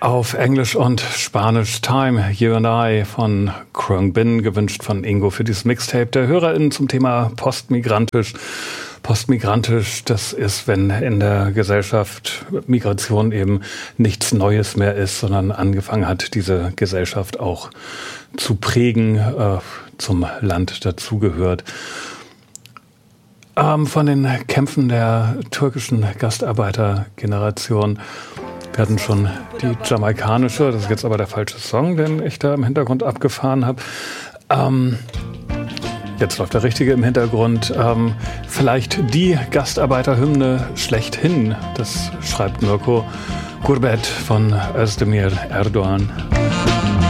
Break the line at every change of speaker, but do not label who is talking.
Auf Englisch und Spanisch Time, You and I von Krung Bin, gewünscht von Ingo für dieses Mixtape der HörerInnen zum Thema postmigrantisch. Postmigrantisch, das ist, wenn in der Gesellschaft Migration eben nichts Neues mehr ist, sondern angefangen hat, diese Gesellschaft auch zu prägen, zum Land dazugehört. Von den Kämpfen der türkischen Gastarbeitergeneration. Wir hatten schon die jamaikanische, das ist jetzt aber der falsche Song, den ich da im Hintergrund abgefahren habe. Jetzt läuft der richtige im Hintergrund. Vielleicht die Gastarbeiterhymne schlechthin, das schreibt Mirko Gurbet von Özdemir Erdoğan.